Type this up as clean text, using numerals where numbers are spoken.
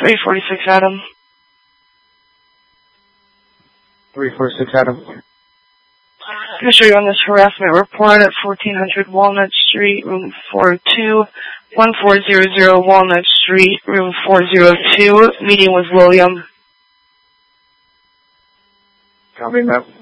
346 Adam. 346 Adam. I'm going to show you on this harassment report at 1400 Walnut Street, room 402, 1400 Walnut Street, room 402. Meeting with William. Copy, ma'am.